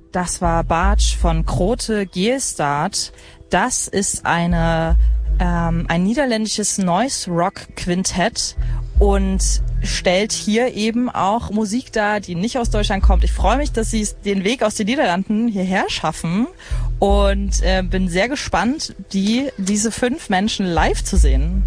Das war Bartsch von Grote Geelstad. Das ist ein niederländisches Noise-Rock-Quintett und stellt hier eben auch Musik dar, die nicht aus Deutschland kommt. Ich freue mich, dass sie den Weg aus den Niederlanden hierher schaffen und bin sehr gespannt, diese 5 Menschen live zu sehen.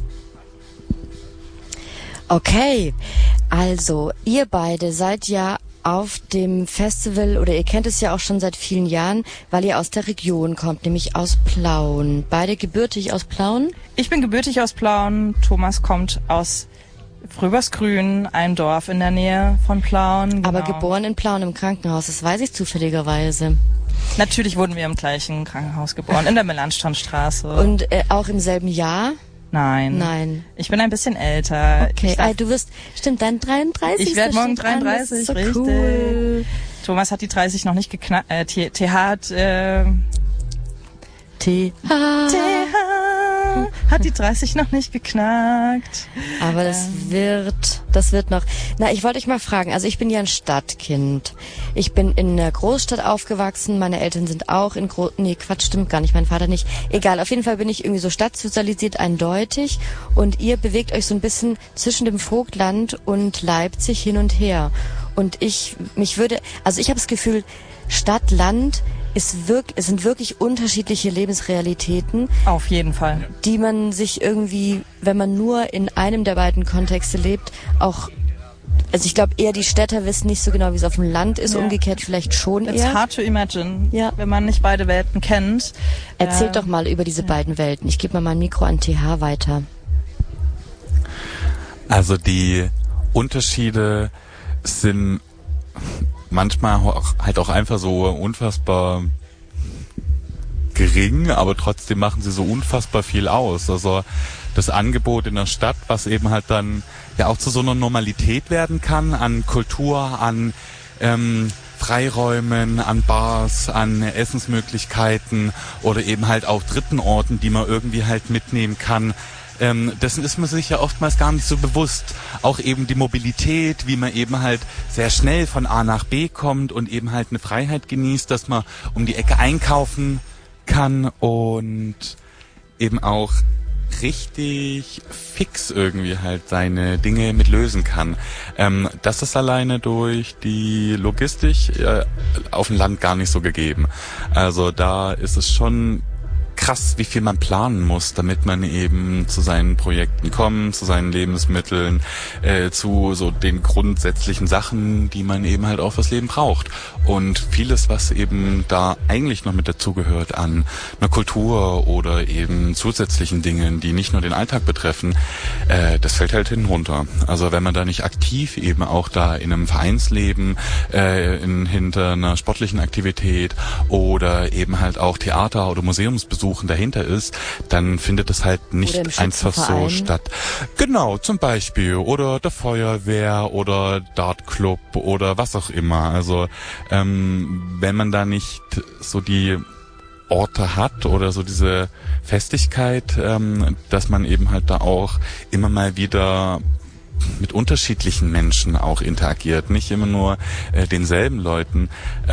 Okay, also ihr beide seid ja auf dem Festival, oder ihr kennt es ja auch schon seit vielen Jahren, weil ihr aus der Region kommt, nämlich aus Plauen. Beide gebürtig aus Plauen? Ich bin gebürtig aus Plauen, Thomas kommt aus Fröbersgrün, ein Dorf in der Nähe von Plauen. Genau. Aber geboren in Plauen im Krankenhaus, das weiß ich zufälligerweise. Natürlich wurden wir im gleichen Krankenhaus geboren, in der Melanchthonstraße. Und auch im selben Jahr? Nein. Ich bin ein bisschen älter. Okay, du wirst, stimmt, dann 33. Ich werde morgen 33, so richtig. Cool. Thomas hat die 30 noch nicht geknackt. Hat die 30 noch nicht geknackt. Aber das wird noch. Na, ich wollte euch mal fragen, also ich bin ja ein Stadtkind. Ich bin in einer Großstadt aufgewachsen, meine Eltern sind auch in stimmt gar nicht, mein Vater nicht. Egal, auf jeden Fall bin ich irgendwie so stadtsozialisiert, eindeutig. Und ihr bewegt euch so ein bisschen zwischen dem Vogtland und Leipzig hin und her. Und ich habe das Gefühl, Stadt, Land, es sind wirklich unterschiedliche Lebensrealitäten. Auf jeden Fall. Die man sich irgendwie, wenn man nur in einem der beiden Kontexte lebt, auch, also ich glaube eher die Städter wissen nicht so genau, wie es auf dem Land ist, umgekehrt vielleicht schon eher. It's hard to imagine, wenn man nicht beide Welten kennt. Erzählt doch mal über diese beiden Welten. Ich gebe mal mein Mikro an TH weiter. Also die Unterschiede sind manchmal halt auch einfach so unfassbar gering, aber trotzdem machen sie so unfassbar viel aus. Also das Angebot in der Stadt, was eben halt dann ja auch zu so einer Normalität werden kann, an Kultur, an Freiräumen, an Bars, an Essensmöglichkeiten oder eben halt auch dritten Orten, die man irgendwie halt mitnehmen kann. Dessen ist man sich ja oftmals gar nicht so bewusst. Auch eben die Mobilität, wie man eben halt sehr schnell von A nach B kommt und eben halt eine Freiheit genießt, dass man um die Ecke einkaufen kann und eben auch richtig fix irgendwie halt seine Dinge mit lösen kann. Das ist alleine durch die Logistik auf dem Land gar nicht so gegeben. Also da ist es schon krass, wie viel man planen muss, damit man eben zu seinen Projekten kommt, zu seinen Lebensmitteln, zu so den grundsätzlichen Sachen, die man eben halt auch fürs Leben braucht. Und vieles, was eben da eigentlich noch mit dazugehört an einer Kultur oder eben zusätzlichen Dingen, die nicht nur den Alltag betreffen, das fällt halt hinten runter. Also wenn man da nicht aktiv eben auch da in einem Vereinsleben, hinter einer sportlichen Aktivität oder eben halt auch Theater- oder Museumsbesuchen dahinter ist, dann findet es halt nicht einfach so statt. Genau, zum Beispiel. Oder der Feuerwehr oder Dartclub oder was auch immer. Also wenn man da nicht so die Orte hat oder so diese Festigkeit, dass man eben halt da auch immer mal wieder mit unterschiedlichen Menschen auch interagiert, nicht immer nur denselben Leuten,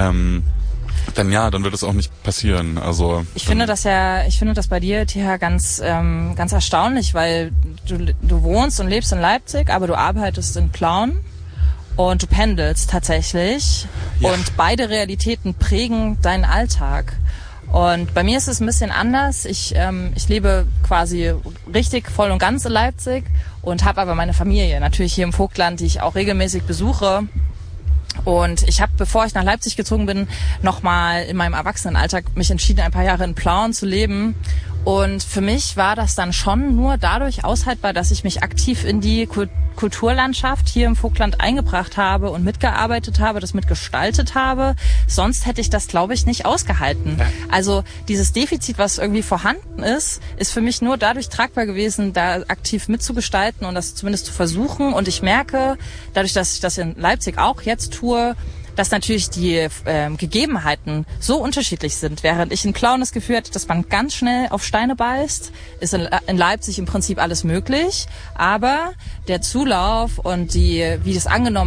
dann wird es auch nicht passieren. Also ich finde das bei dir, TH, ganz erstaunlich, weil du wohnst und lebst in Leipzig, aber du arbeitest in Plauen und du pendelst tatsächlich und beide Realitäten prägen deinen Alltag. Und bei mir ist es ein bisschen anders. Ich lebe quasi richtig voll und ganz in Leipzig und habe aber meine Familie natürlich hier im Vogtland, die ich auch regelmäßig besuche. Und ich habe, bevor ich nach Leipzig gezogen bin, nochmal in meinem Erwachsenenalltag mich entschieden, ein paar Jahre in Plauen zu leben. Und für mich war das dann schon nur dadurch aushaltbar, dass ich mich aktiv in die Kulturlandschaft hier im Vogtland eingebracht habe und mitgearbeitet habe, das mitgestaltet habe. Sonst hätte ich das, glaube ich, nicht ausgehalten. Ja. Also dieses Defizit, was irgendwie vorhanden ist für mich nur dadurch tragbar gewesen, da aktiv mitzugestalten und das zumindest zu versuchen. Und ich merke, dadurch, dass ich das in Leipzig auch jetzt tue, dass natürlich die Gegebenheiten so unterschiedlich sind. Während ich in Plauen das Gefühl hatte, dass man ganz schnell auf Steine beißt, ist in Leipzig im Prinzip alles möglich. Aber der Zulauf und wie das angenommen